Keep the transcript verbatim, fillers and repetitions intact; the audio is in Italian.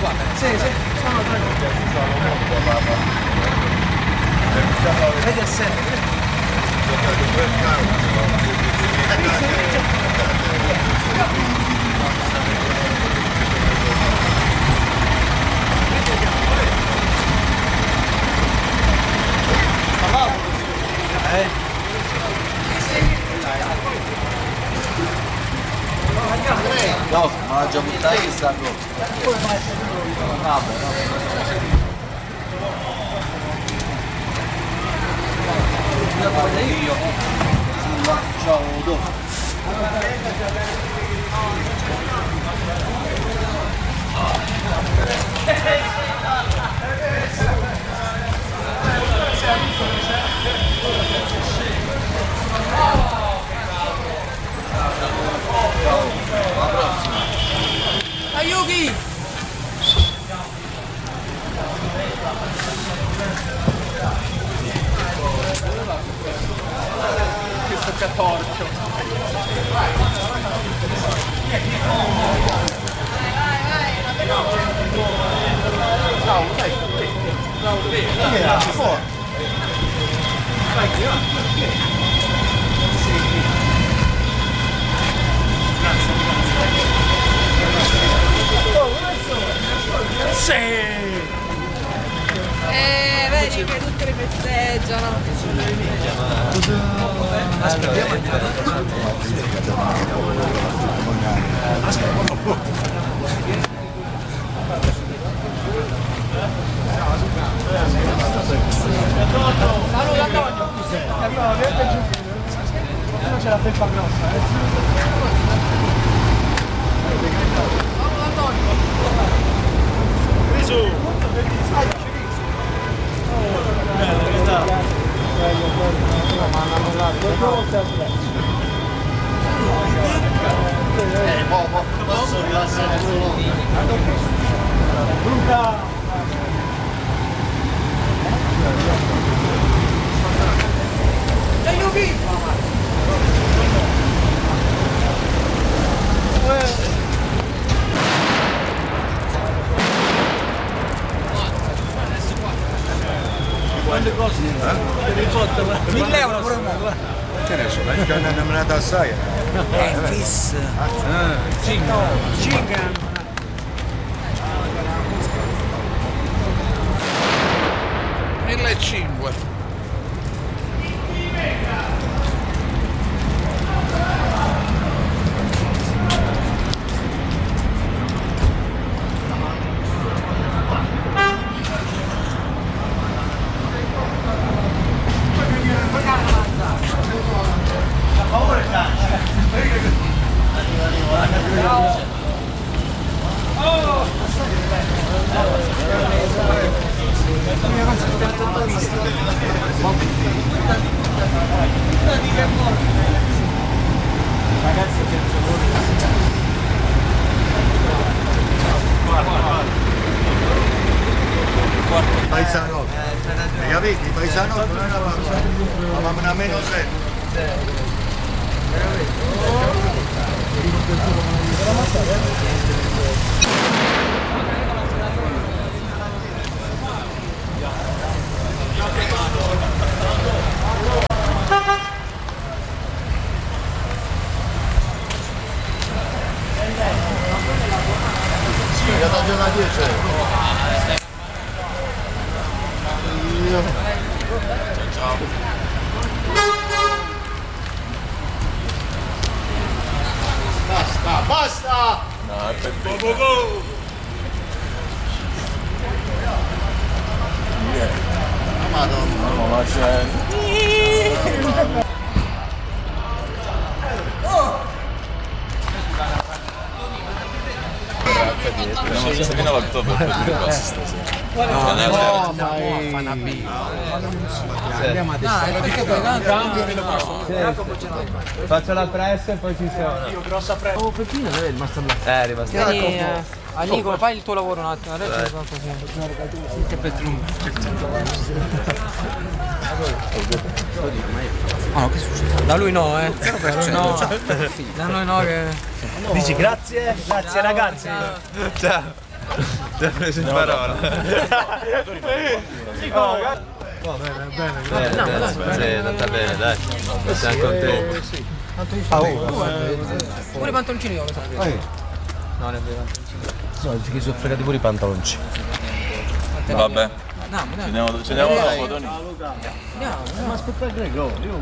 guarda. Sì, sì. Sono vedi a sé. Eh? No, ma la già buttata che sta cosa. Vabbè, vabbè. Io ciao dopo. Ayugi! Questo catorcio. Ciao, dai. Ciao, dove? Sì! Eh, vedi che tutti le festeggiano. Aspettiamo Saluto Antonio! Non c'è la felpa grossa, eh? Saluto Antonio! Risu! Eh, boh, posso rilassare solo. Luca! Ayubi! Quante cose? Eh? mille euro pure un Che ne so, che non me ne dà assai. Eh, fiss. Ah, cinque. cinque. mille e cinque. Paesano, hai capito? I paesano non è una parola, ma una meno sempre. Io da giorno a dieci. Ciao. Basta, basta! No, è per te. Go, go, go! Yeah. Madonna. No, ma c'è... Se viene all'ottobre per dire cose stasera. No, no, ma è una B. Andiamo a perché Faccio la pressa e poi ci siamo. Io grossa pressa. Oh, Peppino dove è rimasto là? Eh, è rimasto là. Vieni, eh, a Nico, fai il tuo lavoro un attimo, adesso fa così. Che Petrum. Ah no, che succede? Da lui no, eh. Da lui no. Da noi no che... Dici grazie? Grazie ragazzi. Ciao. Ti ha preso in parola. Va bene, bene, Bene, dai, sì, è andata bene, dai. Siamo contenti. Pure i pantaloncini io mi sono preso. No, non è vero. No, oggi che sono fregati pure i pantaloncini. Vabbè, No, dai. ci andiamo, ci andiamo dopo, Tony. Andiamo. ma aspetta il greco, io.